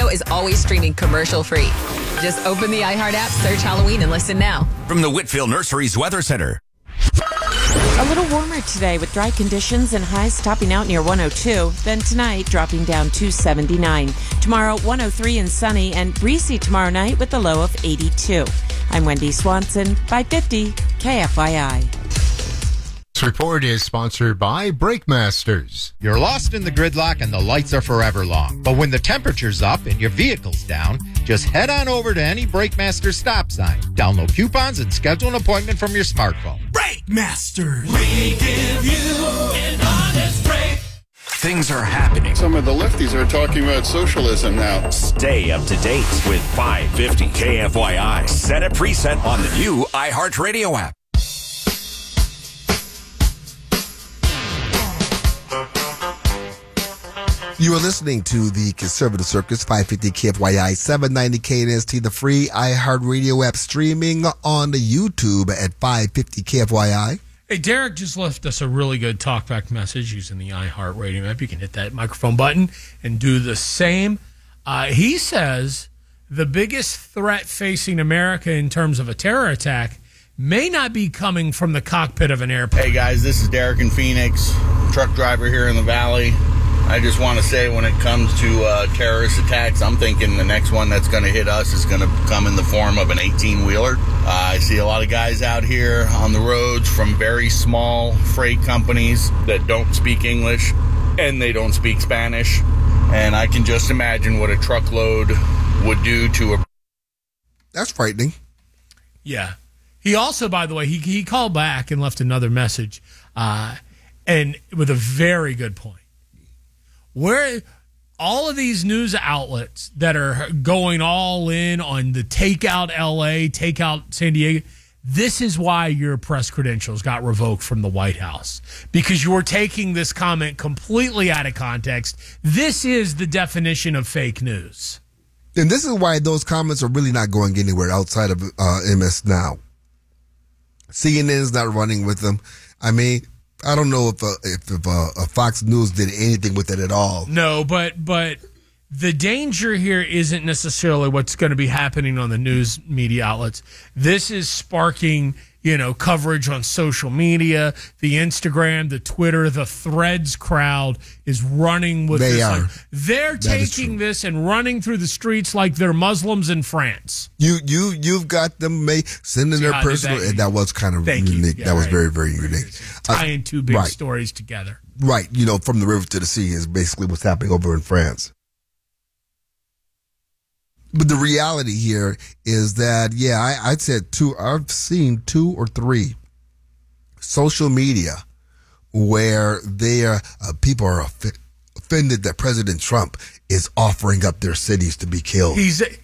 Radio is always streaming commercial-free. Just open the iHeart app, search Halloween, and listen now. From the Whitfield Nurseries Weather Center. A little warmer today with dry conditions and highs topping out near 102. Then tonight, dropping down to 79. Tomorrow, 103 and sunny, and breezy tomorrow night with a low of 82. I'm Wendy Swanson, 550 KFYI. This report is sponsored by Brakemasters. You're lost in the gridlock and the lights are forever long. But when the temperature's up and your vehicle's down, just head on over to any Brakemasters stop sign. Download coupons and schedule an appointment from your smartphone. Brakemasters. We give you an honest break. Things are happening. Some of the lefties are talking about socialism now. Stay up to date with 550 KFYI. Set a preset on the new iHeartRadio app. You are listening to the Conservative Circus, 550 KFYI, 790 KNST, the free iHeartRadio app, streaming on the YouTube at 550 KFYI. Hey, Derek just left us a really good talkback message using the iHeartRadio app. You can hit that microphone button and do the same. He says the biggest threat facing America in terms of a terror attack may not be coming from the cockpit of an airplane. Hey, guys, this is Derek in Phoenix, truck driver here in the Valley. I just want to say when it comes to terrorist attacks, I'm thinking the next one that's going to hit us is going to come in the form of an 18-wheeler. I see a lot of guys out here on the roads from very small freight companies that don't speak English and they don't speak Spanish. And I can just imagine what a truckload would do to a... That's frightening. Yeah. He also, by the way, he called back and left another message and with a very good point. Where all of these news outlets that are going all in on the takeout LA, takeout San Diego, this is why your press credentials got revoked from the White House. Because you were taking this comment completely out of context. This is the definition of fake news. And this is why those comments are really not going anywhere outside of MS Now. CNN is not running with them. I mean, I don't know if Fox News did anything with it at all. No, but the danger here isn't necessarily what's going to be happening on the news media outlets. This is sparking, coverage on social media, the Instagram, the Twitter, the Threads crowd is running with this. They're taking this and running through the streets like they're Muslims in France. You've got them sending their personal, and that was kind of unique. Yeah, that was very, very unique. Tying two big stories together. Right. From the river to the sea is basically what's happening over in France. But the reality here is that, I'd said I've seen 2 or 3 social media where people are offended that President Trump is offering up their cities to be killed.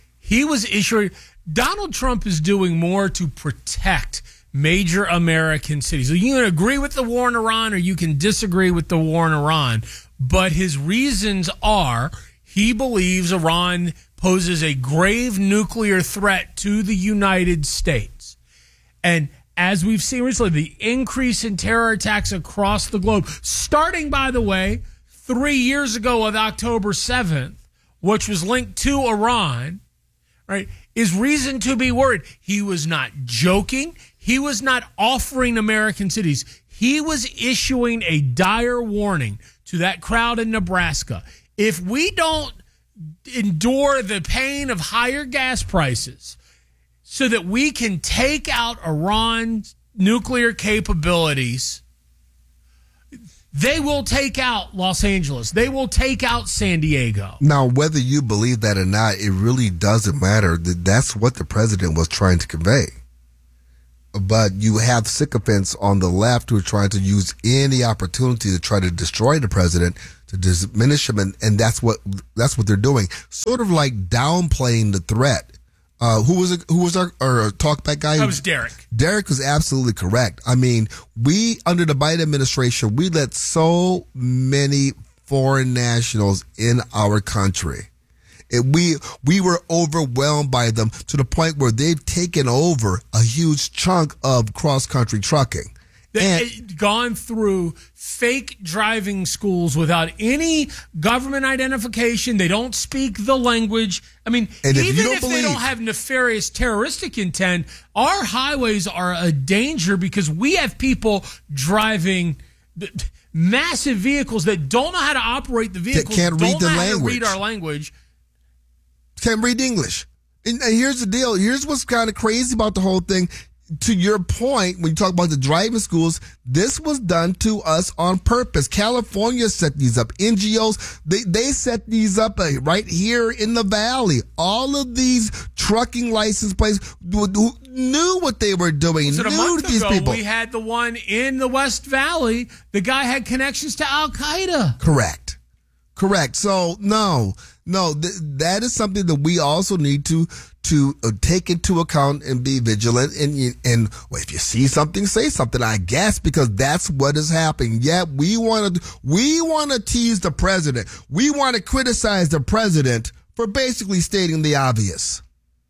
Donald Trump is doing more to protect major American cities. You can agree with the war in Iran or you can disagree with the war in Iran, but his reasons are he believes Iran poses a grave nuclear threat to the United States. And as we've seen recently, the increase in terror attacks across the globe, starting, by the way, 3 years ago with October 7th, which was linked to Iran, right, is reason to be worried. He was not joking. He was not offering American cities. He was issuing a dire warning to that crowd in Nebraska. If we don't endure the pain of higher gas prices so that we can take out Iran's nuclear capabilities, they will take out Los Angeles. They will take out San Diego. Now, whether you believe that or not, it really doesn't matter. That's what the president was trying to convey. But you have sycophants on the left who are trying to use any opportunity to try to destroy the president, to diminish him, and that's what they're doing. Sort of like downplaying the threat. Who was our talkback guy? That was Derek. Derek was absolutely correct. I mean, under the Biden administration, we let so many foreign nationals in our country. We were overwhelmed by them to the point where they've taken over a huge chunk of cross-country trucking. gone through fake driving schools without any government identification. They don't speak the language. I mean, and even if they don't have nefarious terroristic intent, our highways are a danger because we have people driving massive vehicles that don't know how to operate the vehicles, can't read the know how language. to read our language. Can't read English. And here's the deal. Here's what's kind of crazy about the whole thing. To your point, when you talk about the driving schools, this was done to us on purpose. California set these up. NGOs, they set these up right here in the valley. All of these trucking license plates who knew what they were doing. So a knew month these ago, people. we had the one in the West Valley. The guy had connections to Al-Qaeda. Correct. So no, that is something that we also need to take into account and be vigilant. And well, if you see something, say something, I guess, because that's what is happening. Yet we want to tease the president. We want to criticize the president for basically stating the obvious.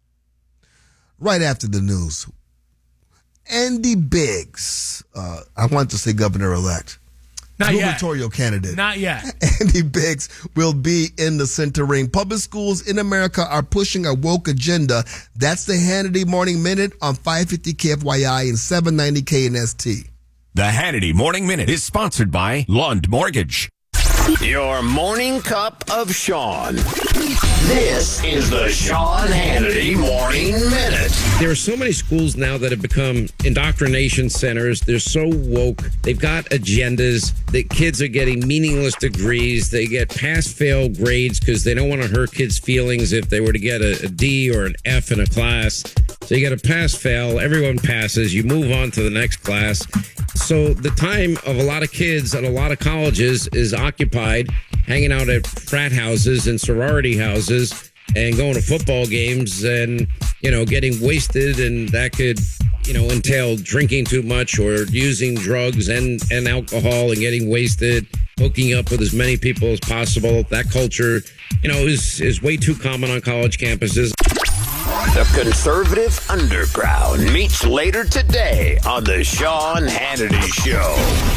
Right after the news, Andy Biggs, I want to say governor-elect. Not gubernatorial candidate. Not yet. Andy Biggs will be in the center ring. Public schools in America are pushing a woke agenda. That's the Hannity Morning Minute on 550 KFYI and 790 KNST. The Hannity Morning Minute is sponsored by Lund Mortgage. Your morning cup of Sean. This is the Sean Hannity Morning Minute. There are so many schools now that have become indoctrination centers. They're so woke. They've got agendas. The kids are getting meaningless degrees. They get pass-fail grades because they don't want to hurt kids' feelings if they were to get a D or an F in a class. So you get a pass-fail. Everyone passes. You move on to the next class. So the time of a lot of kids at a lot of colleges is occupied hanging out at frat houses and sorority houses and going to football games and, getting wasted. And that could, entail drinking too much or using drugs and alcohol and getting wasted, hooking up with as many people as possible. That culture, is way too common on college campuses. The conservative underground meets later today on the Sean Hannity Show.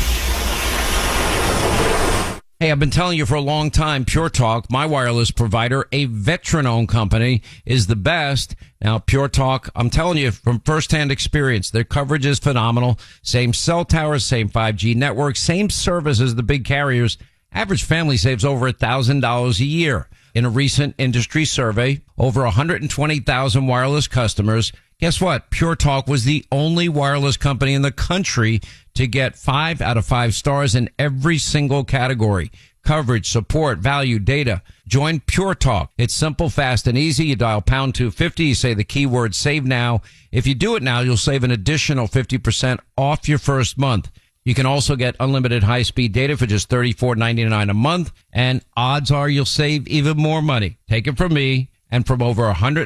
Hey, I've been telling you for a long time, Pure Talk, my wireless provider, a veteran-owned company, is the best. Now, Pure Talk, I'm telling you from firsthand experience, their coverage is phenomenal. Same cell towers, same 5G network, same service as the big carriers. Average family saves over $1,000 a year. In a recent industry survey, over 120,000 wireless customers. Guess what? Pure Talk was the only wireless company in the country to get 5 out of 5 stars in every single category. Coverage, support, value, data. Join Pure Talk. It's simple, fast, and easy. You dial pound 250. You say the keyword save now. If you do it now, you'll save an additional 50% off your first month. You can also get unlimited high-speed data for just $34.99 a month, and odds are you'll save even more money. Take it from me and from over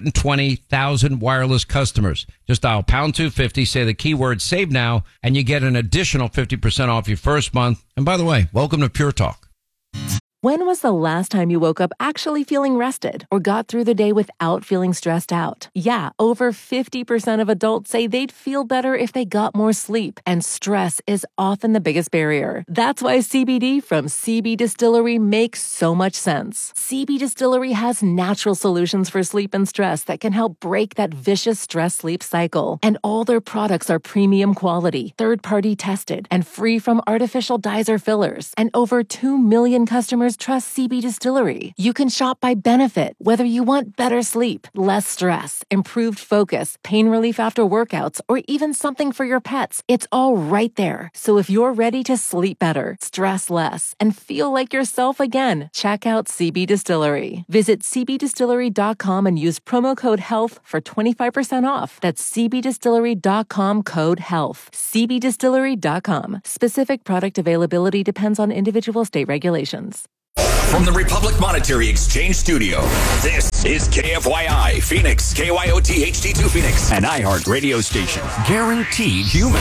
120,000 wireless customers. Just dial pound 250, say the keyword save now, and you get an additional 50% off your first month. And by the way, welcome to Pure Talk. When was the last time you woke up actually feeling rested or got through the day without feeling stressed out? Yeah, over 50% of adults say they'd feel better if they got more sleep, and stress is often the biggest barrier. That's why CBD from CB Distillery makes so much sense. CB Distillery has natural solutions for sleep and stress that can help break that vicious stress-sleep cycle. And all their products are premium quality, third-party tested, and free from artificial dyes or fillers. And over 2 million customers trust CB Distillery. You can shop by benefit, whether you want better sleep, less stress, improved focus, pain relief after workouts, or even something for your pets. It's all right there. So if you're ready to sleep better, stress less, and feel like yourself again, check out CB Distillery. Visit cbdistillery.com and use promo code HEALTH for 25% off. That's cbdistillery.com code HEALTH. cbdistillery.com. Specific product availability depends on individual state regulations. From the Republic Monetary Exchange Studio, this is KFYI Phoenix, KYOT HD2 Phoenix, an iHeart radio station. Guaranteed human.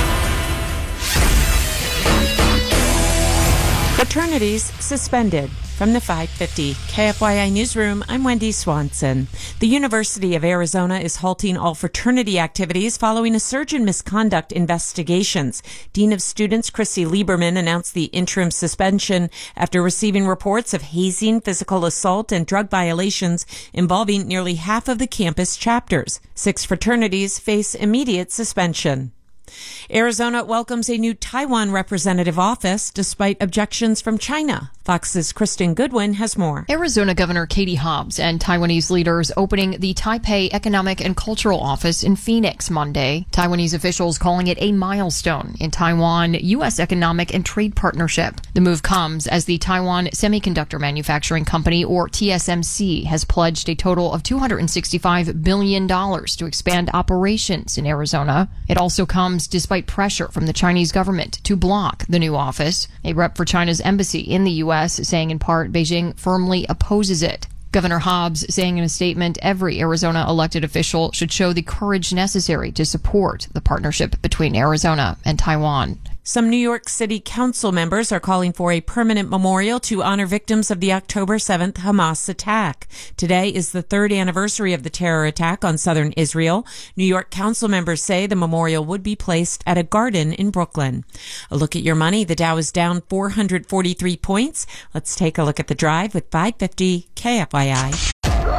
Fraternities suspended. From the 550 KFYI Newsroom, I'm Wendy Swanson. The University of Arizona is halting all fraternity activities following a surge in misconduct investigations. Dean of Students Chrissy Lieberman announced the interim suspension after receiving reports of hazing, physical assault, and drug violations involving nearly half of the campus chapters. 6 fraternities face immediate suspension. Arizona welcomes a new Taiwan representative office despite objections from China. Fox's Kristen Goodwin has more. Arizona Governor Katie Hobbs and Taiwanese leaders opening the Taipei Economic and Cultural Office in Phoenix Monday. Taiwanese officials calling it a milestone in Taiwan-U.S. economic and trade partnership. The move comes as the Taiwan Semiconductor Manufacturing Company, or TSMC, has pledged a total of $265 billion to expand operations in Arizona. It also comes despite pressure from the Chinese government to block the new office. A rep for China's embassy in the U.S. saying in part Beijing firmly opposes it. Governor Hobbs saying in a statement every Arizona elected official should show the courage necessary to support the partnership between Arizona and Taiwan. Some New York City Council members are calling for a permanent memorial to honor victims of the October 7th Hamas attack. Today is the 3rd anniversary of the terror attack on southern Israel. New York Council members say the memorial would be placed at a garden in Brooklyn. A look at your money. The Dow is down 443 points. Let's take a look at the drive with 550 KFYI.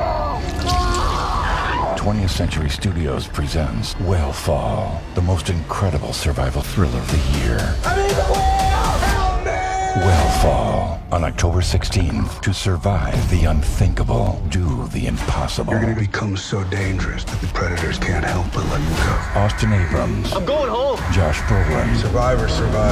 20th Century Studios presents Whale the most incredible survival thriller of the year. Whale on October 16th. To survive the unthinkable, do the impossible. You're going to become so dangerous that the predators can't help but let you go. Austin Abrams. I'm going home. Josh Brolin. Survivor.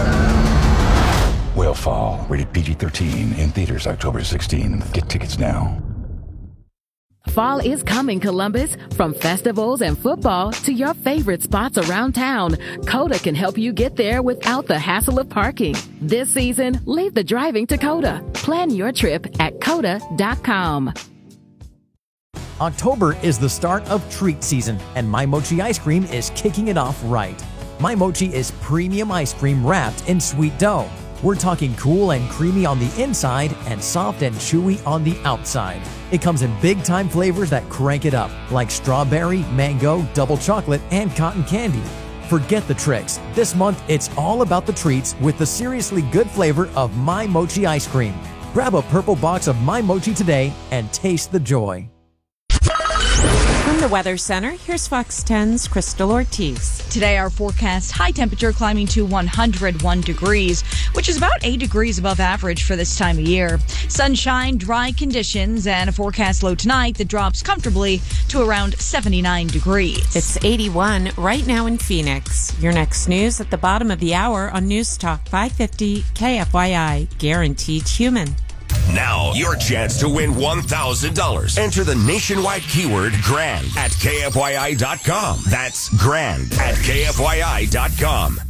Whale, rated PG-13, in theaters October 16th. Get tickets now. Fall is coming, Columbus. From festivals and football to your favorite spots around town, Coda can help you get there without the hassle of parking. This season, leave the driving to Coda. Plan your trip at Coda.com. October is the start of treat season, and My Mochi ice cream is kicking it off right. My Mochi is premium ice cream wrapped in sweet dough. We're talking cool and creamy on the inside and soft and chewy on the outside. It comes in big-time flavors that crank it up, like strawberry, mango, double chocolate, and cotton candy. Forget the tricks. This month, it's all about the treats with the seriously good flavor of My Mochi ice cream. Grab a purple box of My Mochi today and taste the joy. From the Weather Center, here's Fox 10's Crystal Ortiz. Today, our forecast high temperature climbing to 101 degrees, which is about 8 degrees above average for this time of year. Sunshine, dry conditions, and a forecast low tonight that drops comfortably to around 79 degrees. It's 81 right now in Phoenix. Your next news at the bottom of the hour on News Talk 550 KFYI, guaranteed human. Now, your chance to win $1,000. Enter the nationwide keyword GRAND at KFYI.com. That's GRAND at KFYI.com.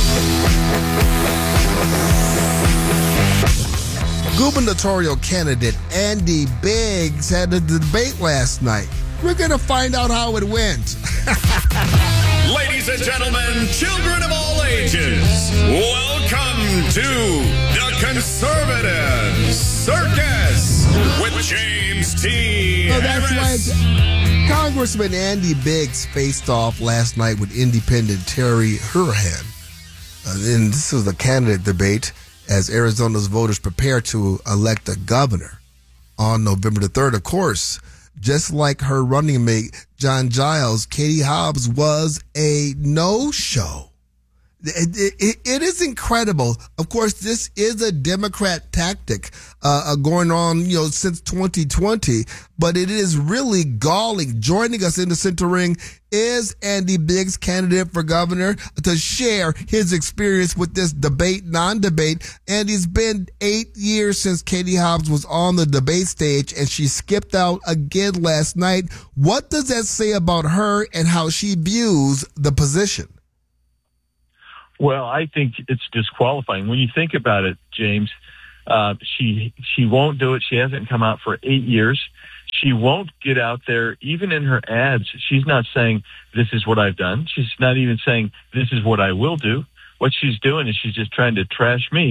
Gubernatorial candidate Andy Biggs had a debate last night. We're going to find out how it went. Ladies and gentlemen, children of all ages, welcome to the Conservative Circus with James T. Oh, that's right. Congressman Andy Biggs faced off last night with Independent Terry Hurahan. And this was a candidate debate as Arizona's voters prepare to elect a governor on November the 3rd. Of course, just like her running mate, John Giles, Katie Hobbs was a no-show. It is incredible. Of course, this is a Democrat tactic going on, since 2020, but it is really galling. Joining us in the center ring is Andy Biggs, candidate for governor, to share his experience with this debate, non-debate. And it's been 8 years since Katie Hobbs was on the debate stage, and she skipped out again last night. What does that say about her and how she views the position? Well, I think it's disqualifying. When you think about it, James, she won't do it. She hasn't come out for 8 years. She won't get out there. Even in her ads, she's not saying, this is what I've done. She's not even saying, this is what I will do. What she's doing is she's just trying to trash me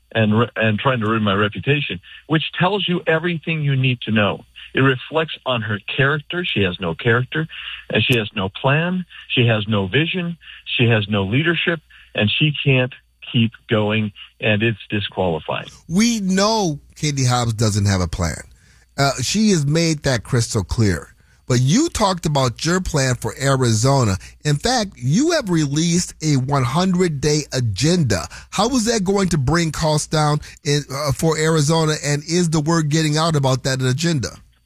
and trying to ruin my reputation, which tells you everything you need to know. It reflects on her character. She has no character, and she has no plan. She has no vision. She has no leadership, and she can't keep going, and it's disqualifying. We know Katie Hobbs doesn't have a plan. She has made that crystal clear. But you talked about your plan for Arizona. In fact, you have released a 100-day agenda. How is that going to bring costs down for Arizona, and is the word getting out about that agenda?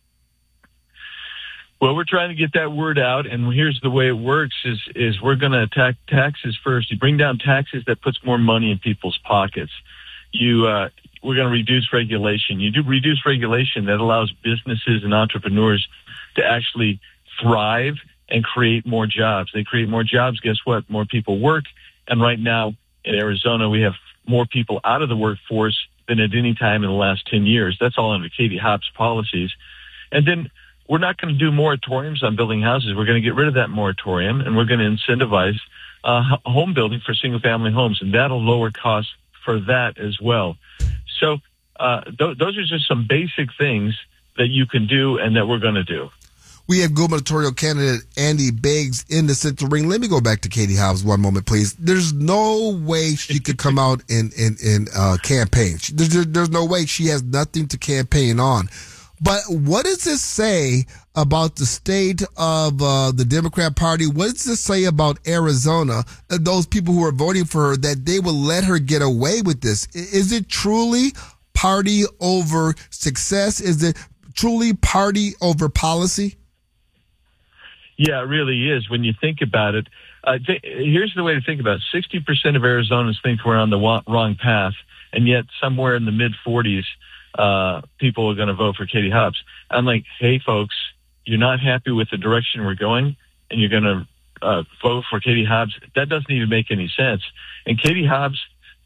Well, we're trying to get that word out, and here's the way it works is we're going to attack taxes first. You bring down taxes, that puts more money in people's pockets. We're going to reduce regulation. You do reduce regulation, that allows businesses and entrepreneurs to actually thrive and create more jobs. They create more jobs, guess what? More people work, and right now in Arizona, we have more people out of the workforce than at any time in the last 10 years. That's all under Katie Hobbs policies. And then we're not going to do moratoriums on building houses. We're going to get rid of that moratorium, and we're going to incentivize home building for single-family homes, and that'll lower costs for that as well. So those are just some basic things that you can do and that we're going to do. We have gubernatorial candidate Andy Biggs in the central ring. Let me go back to Katie Hobbs one moment, please. There's no way she could come out and campaign. There's no way. She has nothing to campaign on. But what does this say about the state of the Democrat Party? What does this say about Arizona, those people who are voting for her, that they will let her get away with this? Is it truly party over success? Is it truly party over policy? Yeah, it really is. When you think about it, here's the way to think about it. 60% of Arizonans think we're on the wrong path, and yet somewhere in the mid-40s, people are going to vote for Katie Hobbs. I'm like, hey, folks, you're not happy with the direction we're going, and you're going to vote for Katie Hobbs? That doesn't even make any sense. And Katie Hobbs,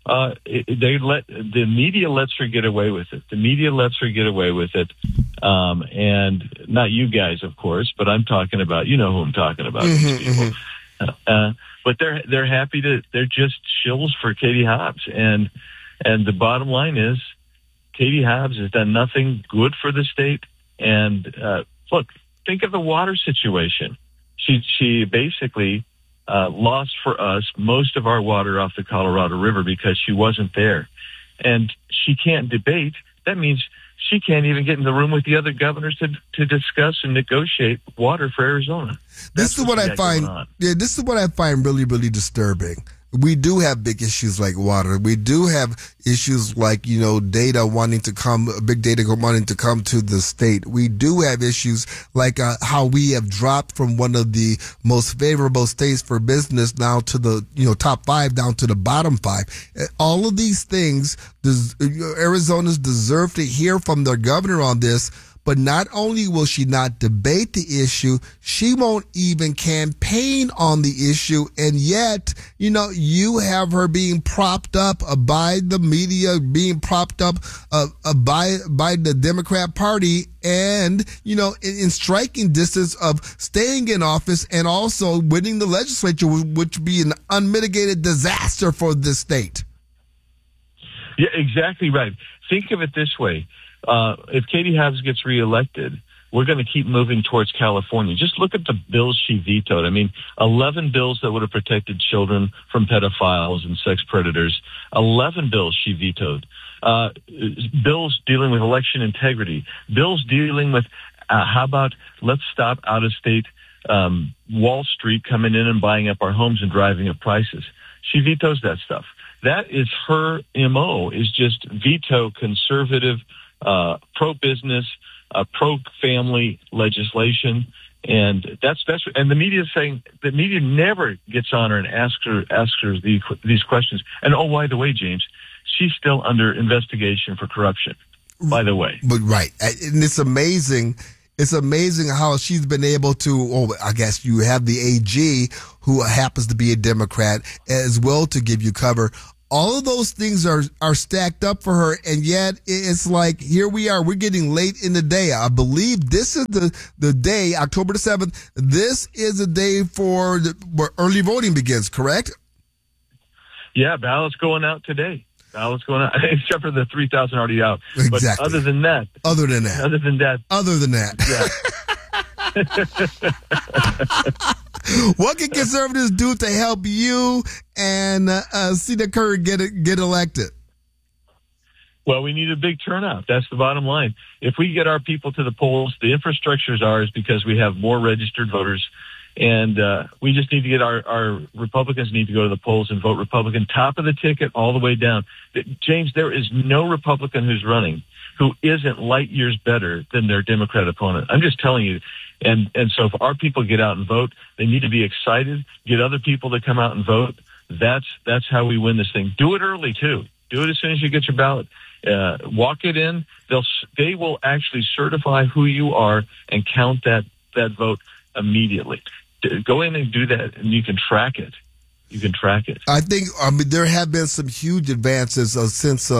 the media lets her get away with it. The media lets her get away with it. And not you guys, of course, but I'm talking about, you know who I'm talking about, these people. But they're happy they're just shills for Katie Hobbs. And the bottom line is, Katie Hobbs has done nothing good for the state. And look, think of the water situation. She basically lost for us most of our water off the Colorado River because she wasn't there. And she can't debate. That means she can't even get in the room with the other governors to discuss and negotiate water for Arizona. This is what I find. Yeah, this is what I find really, really disturbing. We do have big issues like water. We do have issues like, big data wanting to come to the state. We do have issues like how we have dropped from one of the most favorable states for business now to the, top 5 down to the bottom 5. All of these things, Arizonans deserve to hear from their governor on this. But not only will she not debate the issue, she won't even campaign on the issue. And yet, you have her being propped up by the media, being propped up by the Democrat Party, and, in striking distance of staying in office and also winning the legislature, which would be an unmitigated disaster for this state. Yeah, exactly right. Think of it this way. If Katie Hobbs gets reelected, we're going to keep moving towards California. Just look at the bills she vetoed. 11 bills that would have protected children from pedophiles and sex predators. 11 bills she vetoed. Bills dealing with election integrity. Bills dealing with, how about let's stop out-of-state Wall Street coming in and buying up our homes and driving up prices. She vetoes that stuff. That is her MO, is just veto conservative, pro-business, pro-family legislation, and and the media is saying the media never gets on her and asks her these questions. And by the way, James, she's still under investigation for corruption. By the way, but right, and it's amazing. It's amazing how she's been able to, I guess you have the AG who happens to be a Democrat as well to give you cover. All of those things are stacked up for her, and yet it's like, here we are. We're getting late in the day. I believe this is the day, October the 7th. This is the day where early voting begins, correct? Yeah, ballots going out today. What's going on? Except for the 3,000 already out. Exactly. But other than that. What can conservatives do to help you and see the Curry get elected? Well, we need a big turnout. That's the bottom line. If we get our people to the polls, the infrastructure is ours because we have more registered voters. And we just need to get our Republicans need to go to the polls and vote Republican, top of the ticket all the way down. James, there is no Republican who's running who isn't light years better than their Democrat opponent. I'm just telling you. And so if our people get out and vote, they need to be excited, get other people to come out and vote. That's how we win this thing. Do it early, too. Do it as soon as you get your ballot. Walk it in. They will actually certify who you are and count that vote immediately. Go in and do that, and you can track it. I think there have been some huge advances since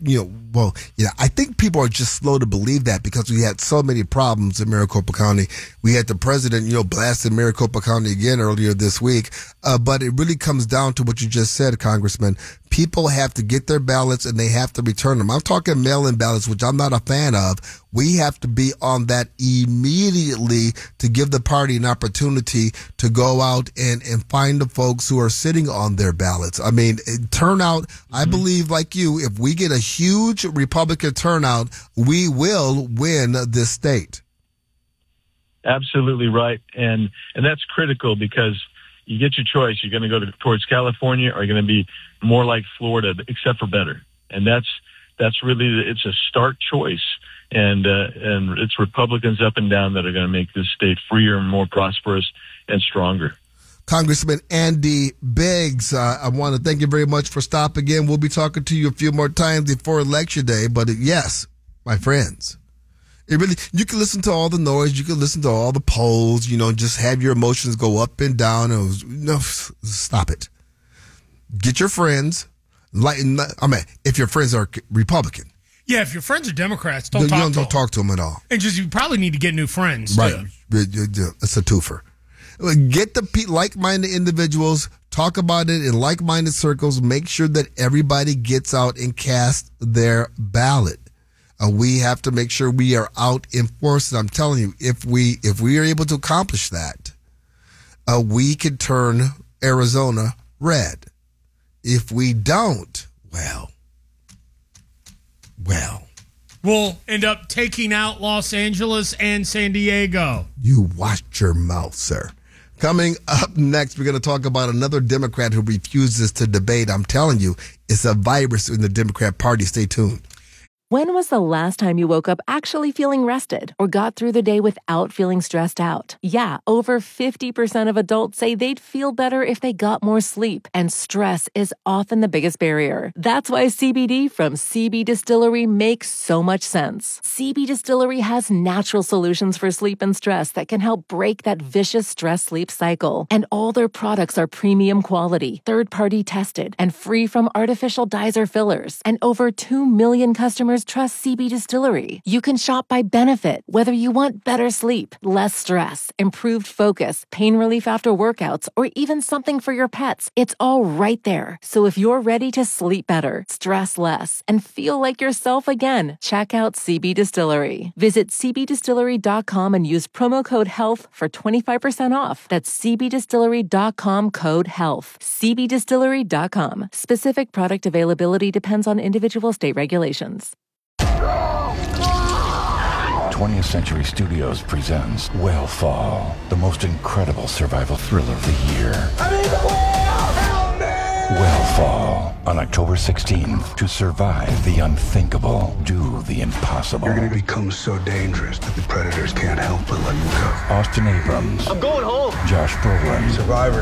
I think people are just slow to believe that because we had so many problems in Maricopa County. We had the president, blasting Maricopa County again earlier this week. But it really comes down to what you just said, Congressman. People have to get their ballots and they have to return them. I'm talking mail-in ballots, which I'm not a fan of. We have to be on that immediately to give the party an opportunity to go out and find the folks who are sitting on their ballots. I mean, turnout, I believe like you, if we get a huge Republican turnout, we will win this state. Absolutely right. And that's critical because you get your choice. You're going to go towards California or you're going to be more like Florida, except for better. And that's really, it's a stark choice. And it's Republicans up and down that are going to make this state freer and more prosperous and stronger. Congressman Andy Biggs, I want to thank you very much for stopping in. We'll be talking to you a few more times before Election Day. But yes, my friends, you can listen to all the noise. You can listen to all the polls, just have your emotions go up and down. Stop it. Get your friends. If your friends are Republican. Yeah, if your friends are Democrats, don't talk to them at all. And you probably need to get new friends. Right. Too. It's a twofer. Get the like-minded individuals, talk about it in like-minded circles, make sure that everybody gets out and casts their ballot. We have to make sure we are out in force. And I'm telling you, if we are able to accomplish that, we can turn Arizona red. If we don't, well. We'll end up taking out Los Angeles and San Diego. You watch your mouth, sir. Coming up next, we're going to talk about another Democrat who refuses to debate. I'm telling you, it's a virus in the Democrat Party. Stay tuned. When was the last time you woke up actually feeling rested or got through the day without feeling stressed out? Yeah, over 50% of adults say they'd feel better if they got more sleep, and stress is often the biggest barrier. That's why CBD from CB Distillery makes so much sense. CB Distillery has natural solutions for sleep and stress that can help break that vicious stress-sleep cycle. And all their products are premium quality, third-party tested, and free from artificial dyes or fillers. And over 2 million customers trust CB Distillery. You can shop by benefit, whether you want better sleep, less stress, improved focus, pain relief after workouts, or even something for your pets. It's all right there. So if you're ready to sleep better, stress less, and feel like yourself again, check out CB Distillery. Visit cbdistillery.com and use promo code HEALTH for 25% off. That's cbdistillery.com code HEALTH. cbdistillery.com. Specific product availability depends on individual state regulations. 20th Century Studios presents Whalefall, the most incredible survival thriller of the year. Whalefall, on October 16th. To survive the unthinkable, do the impossible. You're going to become so dangerous that the predators can't help but let you go. Austin Abrams. I'm going home. Josh Brolin. Survivor.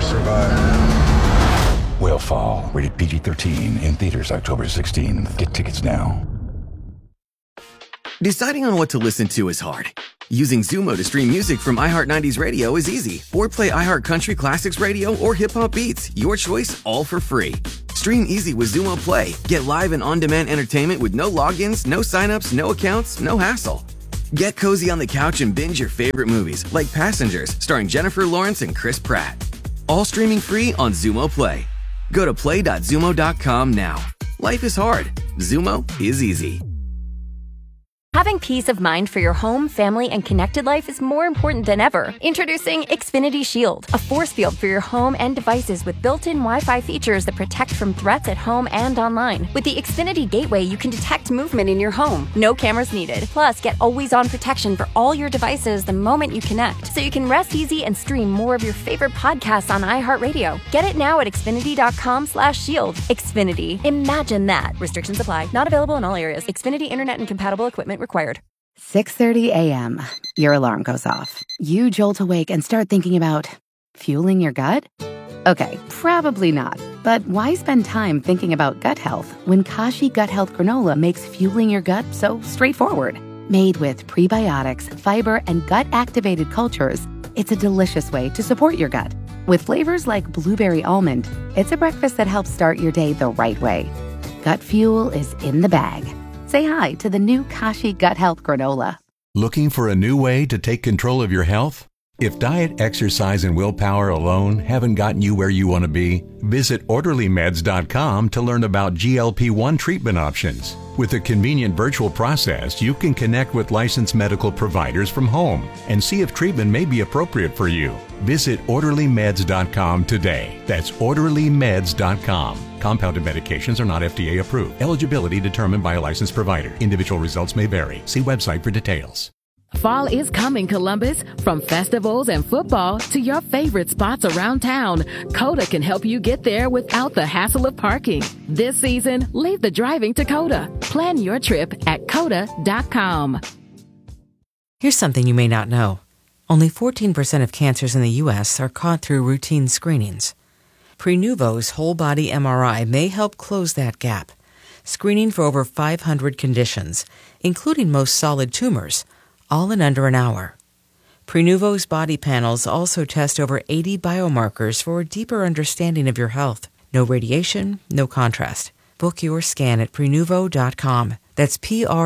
Whalefall, rated PG-13, in theaters October 16th. Get tickets now. Deciding on what to listen to is hard. Using Zumo to stream music from iHeart 90s Radio is easy. Or play iHeart Country Classics Radio or Hip Hop Beats. Your choice, all for free. Stream easy with Zumo Play. Get live and on-demand entertainment with no logins, no signups, no accounts, no hassle. Get cozy on the couch and binge your favorite movies, like Passengers, starring Jennifer Lawrence and Chris Pratt. All streaming free on Zumo Play. Go to play.zumo.com now. Life is hard. Zumo is easy. Having peace of mind for your home, family, and connected life is more important than ever. Introducing Xfinity Shield, a force field for your home and devices with built-in Wi-Fi features that protect from threats at home and online. With the Xfinity Gateway, you can detect movement in your home. No cameras needed. Plus, get always-on protection for all your devices the moment you connect, so you can rest easy and stream more of your favorite podcasts on iHeartRadio. Get it now at Xfinity.com/shield. Xfinity. Imagine that. Restrictions apply. Not available in all areas. Xfinity Internet and compatible equipment required. 6:30 a.m. Your alarm goes off. You jolt awake and start thinking about fueling your gut? Okay, probably not. But why spend time thinking about gut health when Kashi Gut Health Granola makes fueling your gut so straightforward? Made with prebiotics, fiber, and gut-activated cultures, it's a delicious way to support your gut. With flavors like blueberry almond, it's a breakfast that helps start your day the right way. Gut fuel is in the bag. Say hi to the new Kashi Gut Health Granola. Looking for a new way to take control of your health? If diet, exercise, and willpower alone haven't gotten you where you want to be, visit OrderlyMeds.com to learn about GLP-1 treatment options. With a convenient virtual process, you can connect with licensed medical providers from home and see if treatment may be appropriate for you. Visit OrderlyMeds.com today. That's OrderlyMeds.com. Compounded medications are not FDA approved. Eligibility determined by a licensed provider. Individual results may vary. See website for details. Fall is coming, Columbus. From festivals and football to your favorite spots around town, Coda can help you get there without the hassle of parking. This season, leave the driving to Coda. Plan your trip at Coda.com. Here's something you may not know. Only 14% of cancers in the U.S. are caught through routine screenings. Prenuvo's whole-body MRI may help close that gap, screening for over 500 conditions, including most solid tumors, all in under an hour. Prenuvo's body panels also test over 80 biomarkers for a deeper understanding of your health. No radiation, no contrast. Book your scan at Prenuvo.com. That's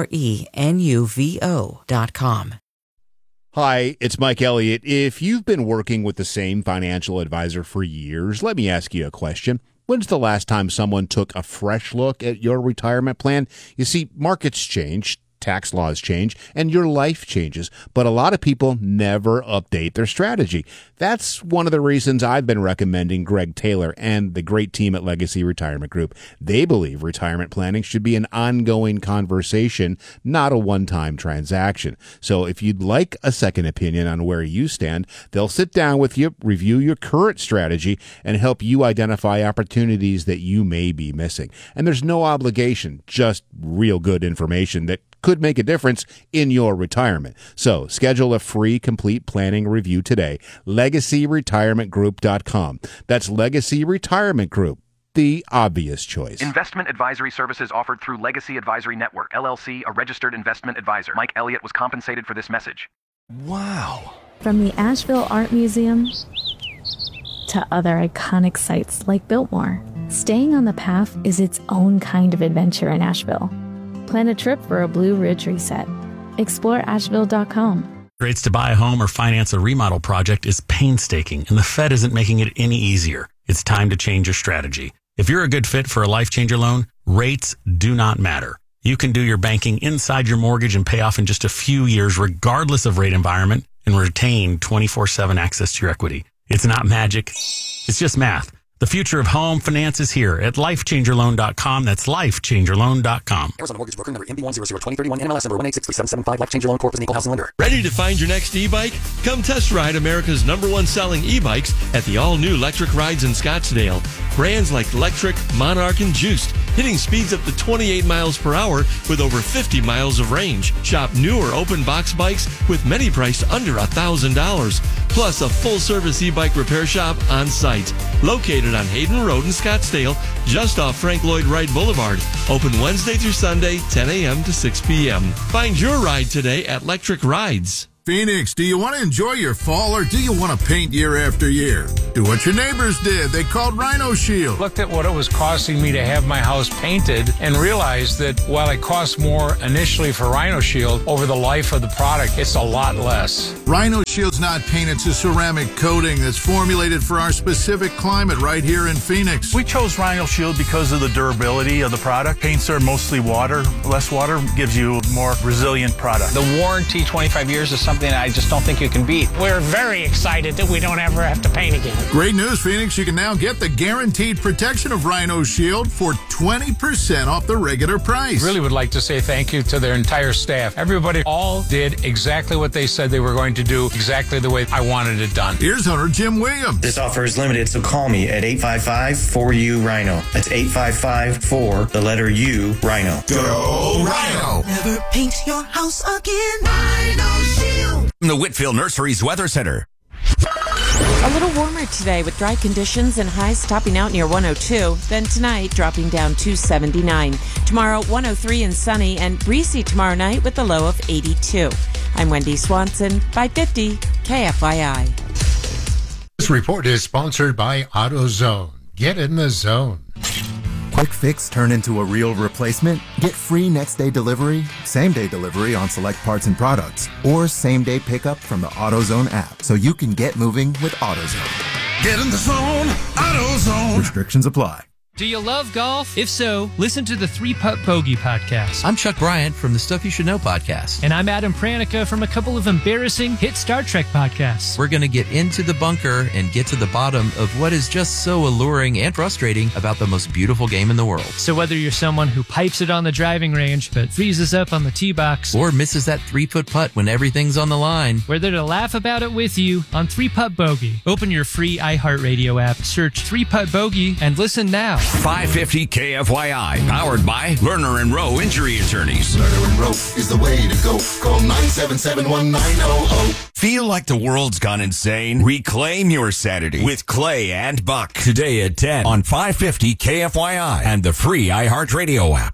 Prenuvo.com. Hi, it's Mike Elliott. If you've been working with the same financial advisor for years, let me ask you a question. When's the last time someone took a fresh look at your retirement plan? You see, markets change, tax laws change, and your life changes, but a lot of people never update their strategy. That's one of the reasons I've been recommending Greg Taylor and the great team at Legacy Retirement Group. They believe retirement planning should be an ongoing conversation, not a one-time transaction. So if you'd like a second opinion on where you stand, they'll sit down with you, review your current strategy, and help you identify opportunities that you may be missing. And there's no obligation, just real good information that could make a difference in your retirement. So schedule a free complete planning review today. LegacyRetirementGroup.com. That's Legacy Retirement Group, the obvious choice. Investment advisory services offered through Legacy Advisory Network, LLC, a registered investment advisor. Mike Elliott was compensated for this message. Wow. From the Asheville Art Museum to other iconic sites like Biltmore, staying on the path is its own kind of adventure in Asheville. Plan a trip for a Blue Ridge reset. Explore Asheville.com. Rates to buy a home or finance a remodel project is painstaking, and the Fed isn't making it any easier. It's time to change your strategy. If you're a good fit for a Life Changer loan, rates do not matter. You can do your banking inside your mortgage and pay off in just a few years, regardless of rate environment, and retain 24/7 access to your equity. It's not magic. It's just math. The future of home finance is here at LifeChangerLoan.com. That's LifeChangerLoan.com. Arizona Mortgage Broker number MB1002031, NMLS number 1863775. Life Changer Loan Corp is an equal housing lender. Ready to find your next e-bike? Come test ride America's #1 selling e-bikes at the all-new Electric Rides in Scottsdale. Brands like Electric, Monarch, and Juiced, hitting speeds up to 28 miles per hour with over 50 miles of range. Shop newer open box bikes with many priced under $1,000. Plus a full-service e-bike repair shop on site. Located on Hayden Road in Scottsdale, just off Frank Lloyd Wright Boulevard. Open Wednesday through Sunday, 10 a.m. to 6 p.m. Find your ride today at Electric Rides. Phoenix, do you want to enjoy your fall or do you want to paint year after year? Do what your neighbors did. They called Rhino Shield. Looked at what it was costing me to have my house painted and realized that while it costs more initially for Rhino Shield, over the life of the product, it's a lot less. Rhino Shield's not paint, it's a ceramic coating that's formulated for our specific climate right here in Phoenix. We chose Rhino Shield because of the durability of the product. Paints are mostly water. Less water gives you a more resilient product. The warranty, 25 years, is something I just don't think you can beat. We're very excited that we don't ever have to paint again. Great news, Phoenix. You can now get the guaranteed protection of Rhino Shield for 20% off the regular price. Really would like to say thank you to their entire staff. Everybody all did exactly what they said they were going to do, exactly the way I wanted it done. Here's Hunter Jim Williams. This offer is limited, so call me at 855-4U-RHINO. That's 855-4, the letter U, Rhino. Go Rhino! Never paint your house again. Rhino Shield. From the Whitfield Nurseries Weather Center. A little warmer today with dry conditions and highs topping out near 102. Then tonight, dropping down to 79. Tomorrow, 103 and sunny and breezy tomorrow night with a low of 82. I'm Wendy Swanson, 550 KFYI. This report is sponsored by AutoZone. Get in the zone. Quick fix turn into a real replacement? Get free next day delivery, same day delivery on select parts and products, or same day pickup from the AutoZone app so you can get moving with AutoZone. Get in the zone. AutoZone. Restrictions apply. Do you love golf? If so, listen to the 3-Putt Bogey podcast. I'm Chuck Bryant from the Stuff You Should Know podcast. And I'm Adam Pranica from a couple of embarrassing hit Star Trek podcasts. We're going to get into the bunker and get to the bottom of what is just so alluring and frustrating about the most beautiful game in the world. So whether you're someone who pipes it on the driving range but freezes up on the tee box, or misses that 3-foot putt when everything's on the line, we're there to laugh about it with you on 3-Putt Bogey. Open your free iHeartRadio app, search 3-Putt Bogey, and listen now. 550 KFYI, powered by Lerner and Rowe Injury Attorneys. Lerner and Rowe is the way to go. Call 977-1900. Feel like the world's gone insane? Reclaim your sanity with Clay and Buck. Today at 10 on 550 KFYI and the free iHeartRadio app.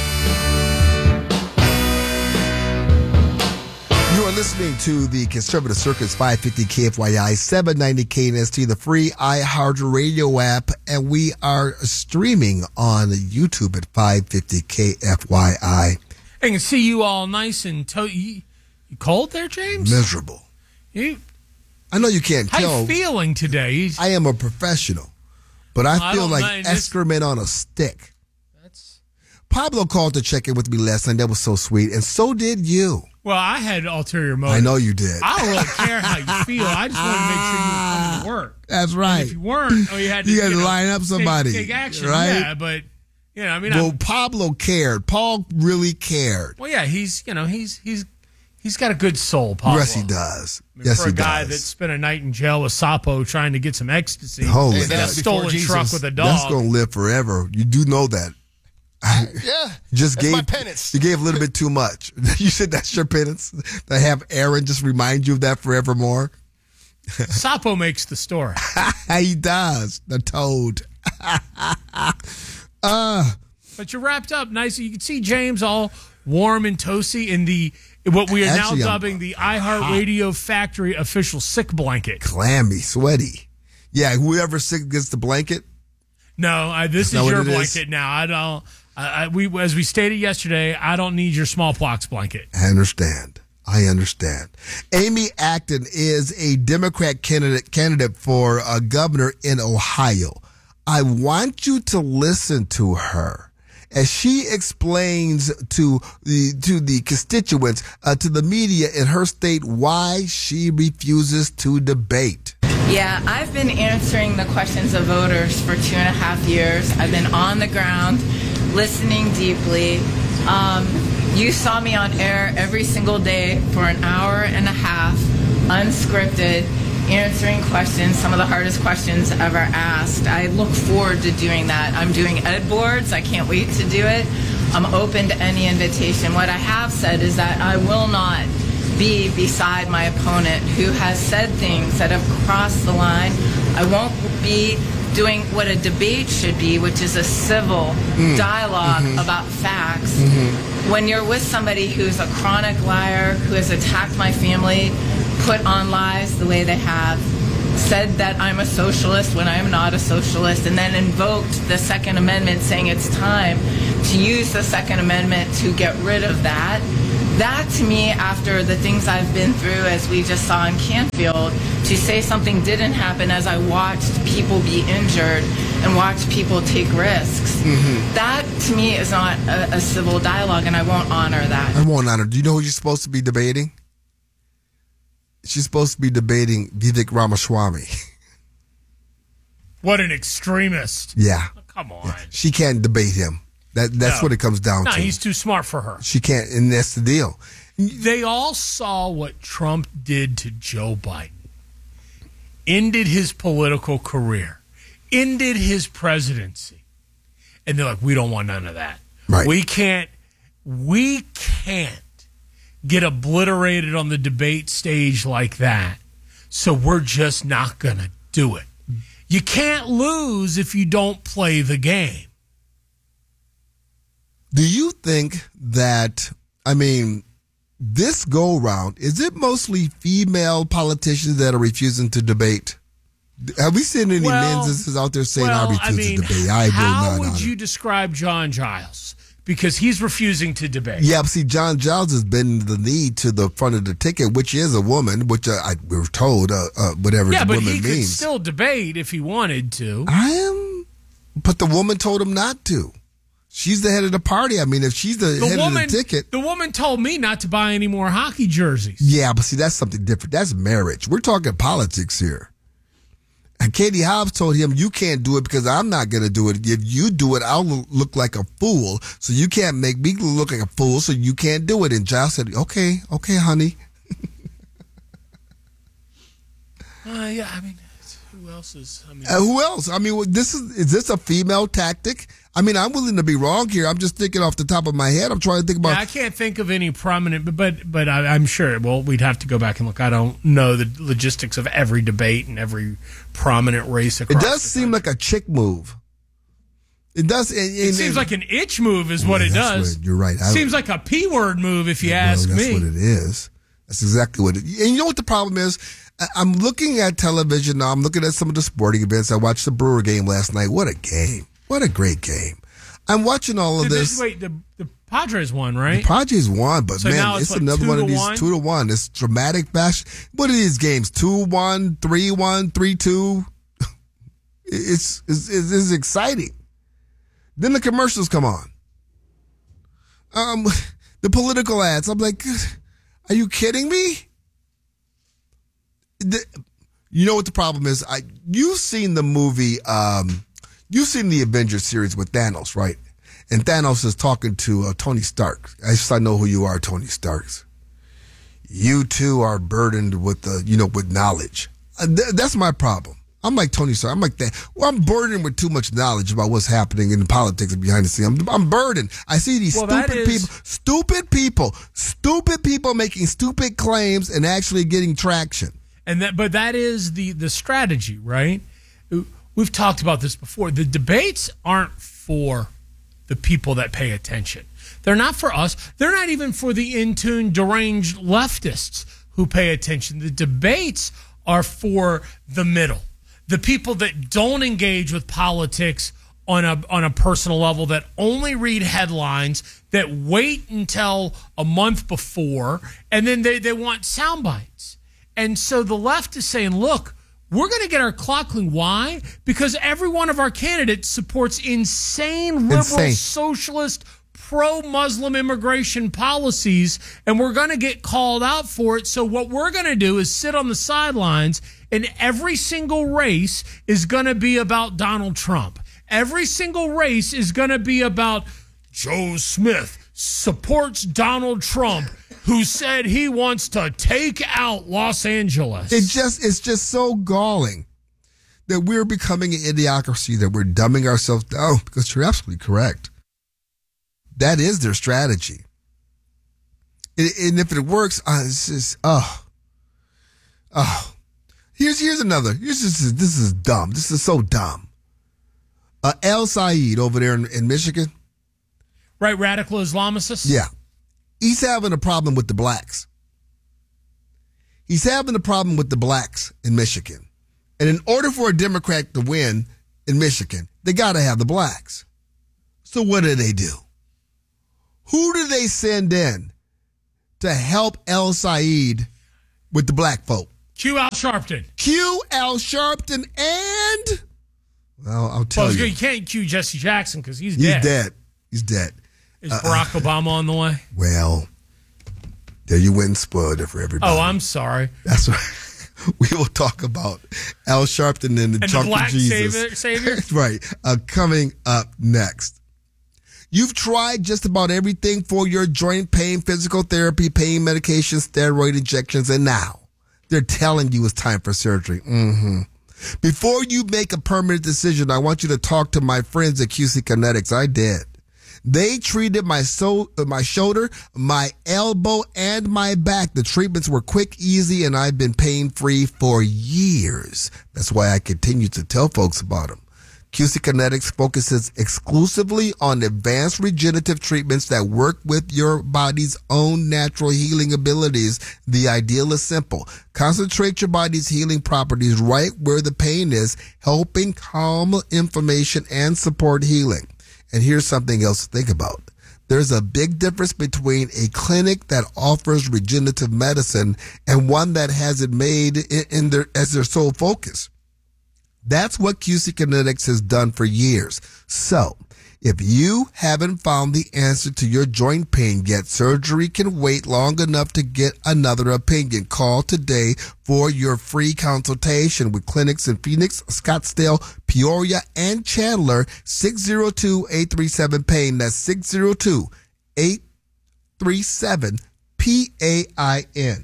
You are listening to the Conservative Circus 550 KFYI 790 KNST, the free iHeartRadio app, and we are streaming on YouTube at 550 KFYI. I can see you all nice and you cold there, James? Miserable. I know you can't tell. How you feeling today? I am a professional, but I feel like excrement on a stick. Pablo called to check in with me last night. That was so sweet, and so did you. Well, I had ulterior motives. I know you did. I don't really care how you feel. I just wanted to make sure you were coming to work. That's right. And if you weren't, you had to, line up somebody. Take action. Right? Yeah, but I mean, well, Pablo cared. Paul really cared. Well, yeah, he's got a good soul, Pablo. Yes, he does. I mean, for a guy that spent a night in jail with Sapo trying to get some ecstasy, holy in a stolen truck with a dog. That's going to live forever. You do know that. Yeah, my penance. You gave a little bit too much. You said that's your penance? To have Aaron just remind you of that forevermore? Sapo makes the story. He does. The toad. But you're wrapped up nice. You can see James all warm and toasty in what we are now dubbing the iHeartRadio Factory official sick blanket. Clammy, sweaty. Yeah, whoever's sick gets the blanket. No, this is your blanket now. I don't. As we stated yesterday, I don't need your smallpox blanket. I understand. Amy Acton is a Democrat candidate for governor in Ohio. I want you to listen to her as she explains to the constituents, to the media in her state, why she refuses to debate. Yeah, I've been answering the questions of voters for 2.5 years. I've been on the ground, listening deeply. You saw me on air every single day for an hour and a half, unscripted, answering questions, some of the hardest questions ever asked. I look forward to doing that. I'm doing ed boards. I can't wait to do it. I'm open to any invitation. What I have said is that I will not be beside my opponent who has said things that have crossed the line. I won't be doing what a debate should be, which is a civil dialogue about facts. When you're with somebody who's a chronic liar, who has attacked my family, put on lies the way they have, said that I'm a socialist when I'm not a socialist, and then invoked the Second Amendment, saying it's time to use the Second Amendment to get rid of that. That, to me, after the things I've been through, as we just saw in Canfield, to say something didn't happen as I watched people be injured and watched people take risks, that, to me, is not a civil dialogue, and I won't honor that. I won't honor. Do you know who you're supposed to be debating? She's supposed to be debating Vivek Ramaswamy. What an extremist. Yeah. Oh, come on. Yeah. She can't debate him. That's what it comes down to. No, he's too smart for her. She can't, and that's the deal. They all saw what Trump did to Joe Biden. Ended his political career. Ended his presidency. And they're like, we don't want none of that. Right. We can't get obliterated on the debate stage like that. So we're just not going to do it. You can't lose if you don't play the game. Do you think that, this go round, is it mostly female politicians that are refusing to debate? Have we seen any men's out there saying, I refuse to debate? How would you describe John Giles? Because he's refusing to debate. Yeah, but see, John Giles has been the lead to the front of the ticket, which is a woman, which we were told, whatever yeah, but woman he means. could still debate if he wanted to. But the woman told him not to. She's the head of the party. If she's the head of the ticket. The woman told me not to buy any more hockey jerseys. Yeah, but see, that's something different. That's marriage. We're talking politics here. And Katie Hobbs told him, you can't do it because I'm not going to do it. If you do it, I'll look like a fool. So you can't make me look like a fool, so you can't do it. And Giles said, okay, honey. Who else is? Who else? Is this a female tactic? I'm willing to be wrong here. I'm just thinking off the top of my head. I'm trying to think about. Yeah, I can't think of any prominent, but I'm sure. Well, we'd have to go back and look. I don't know the logistics of every debate and every prominent race across. It does seem like a chick move. It does. It seems like an itch move, is what it does. You're right. Seems like a P-word move, if you ask me. That's what it is. That's exactly what it is. And you know what the problem is? I'm looking at television now. I'm looking at some of the sporting events. I watched the Brewer game last night. What a game. What a great game. I'm watching all of this. Wait, the Padres won, right? The Padres won, but so man, it's another one of these 2-1. It's dramatic fashion. What are these games? 2-1, 3-1, 3-2. It's exciting. Then the commercials come on. The political ads. I'm like, are you kidding me? You know what the problem is? You've seen the movie. You've seen the Avengers series with Thanos, right? And Thanos is talking to Tony Stark. I know who you are, Tony Starks. You too are burdened with with knowledge. That's my problem. I'm like Tony Stark. I'm like that. Well, I'm burdened with too much knowledge about what's happening in politics and behind the scenes. I'm burdened. I see these stupid people making stupid claims and actually getting traction. But that is the strategy, right? We've talked about this before. The debates aren't for the people that pay attention. They're not for us. They're not even for the in-tune, deranged leftists who pay attention. The debates are for the middle, the people that don't engage with politics on a personal level, that only read headlines, that wait until a month before, and then they want sound bites. And so the left is saying, look, we're going to get our clock clean. Why? Because every one of our candidates supports insane liberal, socialist, pro-Muslim immigration policies, and we're going to get called out for it. So what we're going to do is sit on the sidelines, and every single race is going to be about Donald Trump. Every single race is going to be about Joe Smith supports Donald Trump, who said he wants to take out Los Angeles. It's just so galling that we're becoming an idiocracy, that we're dumbing ourselves down, because you're absolutely correct. That is their strategy. And if it works, it's just, Here's another. This is dumb. This is so dumb. El Said over there in Michigan. Right, radical Islamicists? Yeah. He's having a problem with the blacks. He's having a problem with the blacks in Michigan. And in order for a Democrat to win in Michigan, they got to have the blacks. So what do? Who do they send in to help El Said with the black folk? Q. Al Sharpton. Q. Al Sharpton and... Well, I'll tell you. You can't cue Jesse Jackson because he's dead. He's dead. Is Barack Obama on the way? Well, there you went and spoiled it for everybody. Oh, I'm sorry. That's right. We will talk about Al Sharpton and the Chunk black of Jesus. savior? Right. Coming up next. You've tried just about everything for your joint pain, physical therapy, pain medication, steroid injections, and now they're telling you it's time for surgery. Before you make a permanent decision, I want you to talk to my friends at QC Kinetics. I did. They treated my shoulder, my elbow, and my back. The treatments were quick, easy, and I've been pain-free for years. That's why I continue to tell folks about them. QC Kinetics focuses exclusively on advanced regenerative treatments that work with your body's own natural healing abilities. The ideal is simple. Concentrate your body's healing properties right where the pain is, helping calm inflammation and support healing. And here's something else to think about. There's a big difference between a clinic that offers regenerative medicine and one that has it made as their sole focus. That's what QC Kinetics has done for years. So, if you haven't found the answer to your joint pain yet, surgery can wait long enough to get another opinion. Call today for your free consultation with clinics in Phoenix, Scottsdale, Peoria, and Chandler. 602-837-PAIN. That's 602-837-PAIN.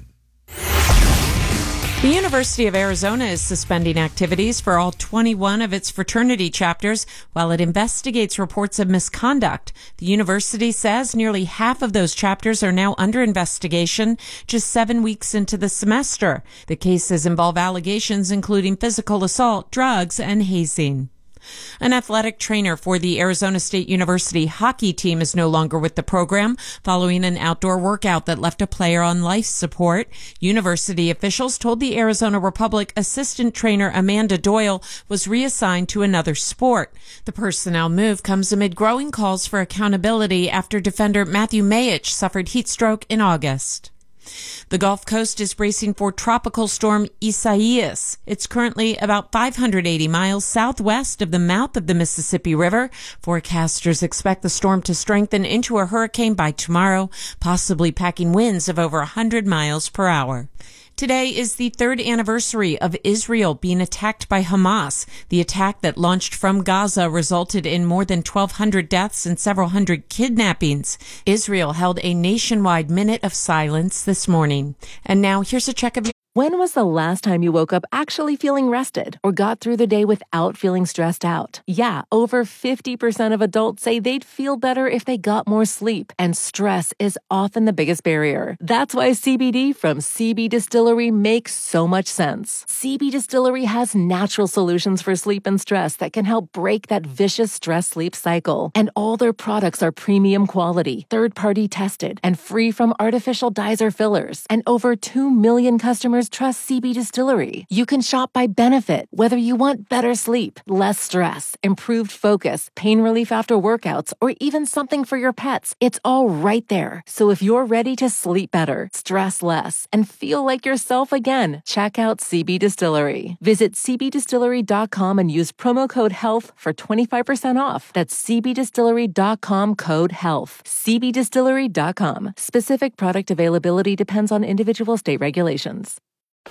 The University of Arizona is suspending activities for all 21 of its fraternity chapters while it investigates reports of misconduct. The university says nearly half of those chapters are now under investigation just 7 weeks into the semester. The cases involve allegations including physical assault, drugs, and hazing. An athletic trainer for the Arizona State University hockey team is no longer with the program following an outdoor workout that left a player on life support. University officials told the Arizona Republic assistant trainer Amanda Doyle was reassigned to another sport. The personnel move comes amid growing calls for accountability after defender Matthew Mayich suffered heat stroke in August. The Gulf Coast is bracing for Tropical Storm Isaias. It's currently about 580 miles southwest of the mouth of the Mississippi River. Forecasters expect the storm to strengthen into a hurricane by tomorrow, possibly packing winds of over 100 miles per hour. Today is the third anniversary of Israel being attacked by Hamas. The attack that launched from Gaza resulted in more than 1,200 deaths and several hundred kidnappings. Israel held a nationwide minute of silence this morning. And now here's a check of... When was the last time you woke up actually feeling rested or got through the day without feeling stressed out? Yeah, over 50% of adults say they'd feel better if they got more sleep, and stress is often the biggest barrier. That's why CBD from CB Distillery makes so much sense. CB Distillery has natural solutions for sleep and stress that can help break that vicious stress-sleep cycle. And all their products are premium quality, third-party tested, and free from artificial dyes or fillers. And over 2 million customers trust CB Distillery. You can shop by benefit, whether you want better sleep, less stress, improved focus, pain relief after workouts, or even something for your pets. It's all right there. So if you're ready to sleep better, stress less, and feel like yourself again, check out CB Distillery. Visit cbdistillery.com and use promo code HEALTH for 25% off. That's cbdistillery.com code HEALTH. cbdistillery.com. Specific product availability depends on individual state regulations.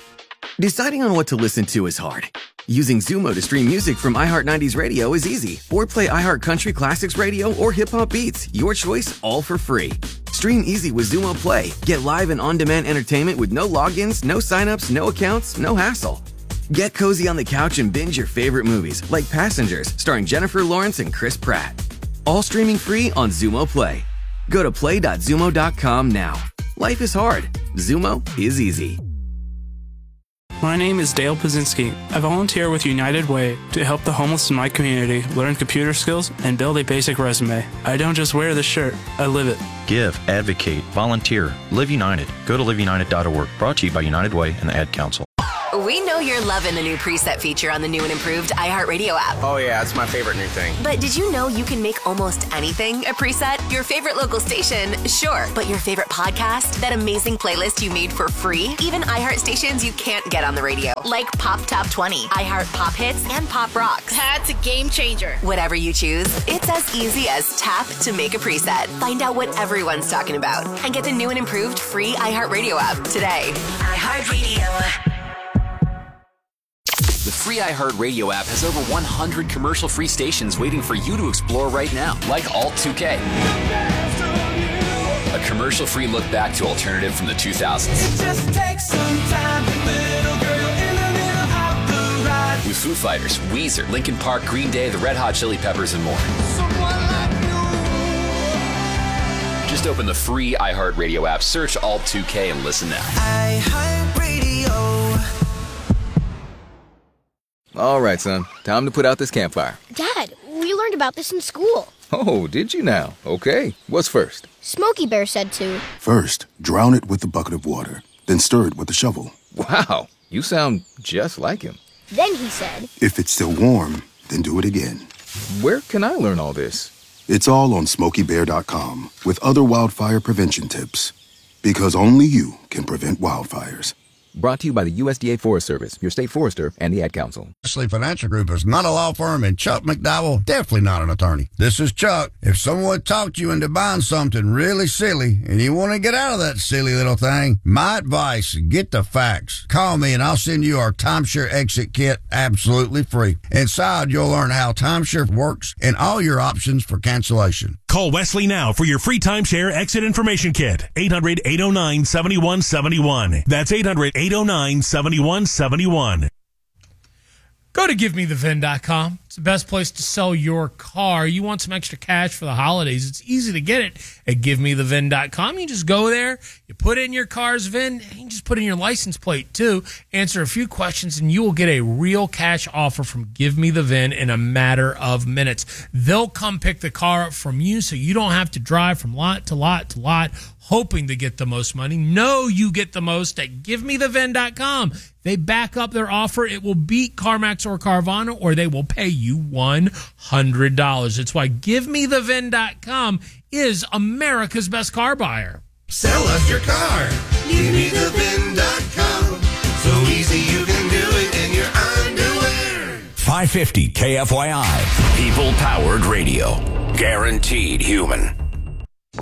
Deciding on what to listen to is hard. Using Zumo to stream music from iHeart 90s Radio is easy. Or play iHeart Country Classics Radio or Hip Hop Beats. Your choice, all for free. Stream easy with Zumo Play. Get live and on-demand entertainment with no logins, no signups, no accounts, no hassle. Get cozy on the couch and binge your favorite movies, like Passengers, starring Jennifer Lawrence and Chris Pratt. All streaming free on Zumo Play. Go to play.zumo.com now. Life is hard. Zumo is easy. My name is Dale Pazinski. I volunteer with United Way to help the homeless in my community learn computer skills and build a basic resume. I don't just wear the shirt, I live it. Give, advocate, volunteer, Live United. Go to liveunited.org. Brought to you by United Way and the Ad Council. We know you're loving the new preset feature on the new and improved iHeartRadio app. Oh yeah, it's my favorite new thing. But did you know you can make almost anything a preset? Your favorite local station, sure. But your favorite podcast? That amazing playlist you made for free? Even iHeart stations you can't get on the radio. Like Pop Top 20, iHeart Pop Hits, and Pop Rocks. That's a game changer. Whatever you choose, it's as easy as tap to make a preset. Find out what everyone's talking about and get the new and improved free iHeartRadio app today. iHeartRadio. The free iHeartRadio app has over 100 commercial-free stations waiting for you to explore right now, like Alt 2K. A commercial-free look back to alternative from the 2000s. It just takes some time, little girl in the middle of the ride. With Foo Fighters, Weezer, Linkin Park, Green Day, the Red Hot Chili Peppers, and more. Just open the free iHeartRadio app, search Alt 2K, and listen now. iHeartRadio. All right, son. Time to put out this campfire. Dad, we learned about this in school. Oh, did you now? Okay. What's first? Smokey Bear said to. First, drown it with a bucket of water. Then stir it with a shovel. Wow. You sound just like him. Then he said. If it's still warm, then do it again. Where can I learn all this? It's all on SmokeyBear.com with other wildfire prevention tips. Because only you can prevent wildfires. Brought to you by the USDA Forest Service, your state forester, and the Ad Council. Wesley Financial Group is not a law firm, and Chuck McDowell definitely not an attorney. This is Chuck. If someone talked you into buying something really silly, and you want to get out of that silly little thing, my advice, get the facts. Call me, and I'll send you our timeshare exit kit absolutely free. Inside, you'll learn how timeshare works and all your options for cancellation. Call Wesley now for your free timeshare exit information kit. 800-809-7171. That's 800-809-7171. Go to GiveMeTheVin.com. It's the best place to sell your car. You want some extra cash for the holidays. It's easy to get it at GiveMeTheVin.com. You just go there, you put in your car's VIN, and you just put in your license plate too, answer a few questions, and you will get a real cash offer from Give Me The VIN in a matter of minutes. They'll come pick the car up from you so you don't have to drive from lot to lot to lot hoping to get the most money. No, you get the most at GiveMeTheVin.com. They back up their offer. It will beat CarMax or Carvana, or they will pay you $100. It's why GiveMeTheVin.com is America's best car buyer. Sell us your car. GiveMeTheVin.com. So easy you can do it in your underwear. 550 KFYI. People-powered radio. Guaranteed human.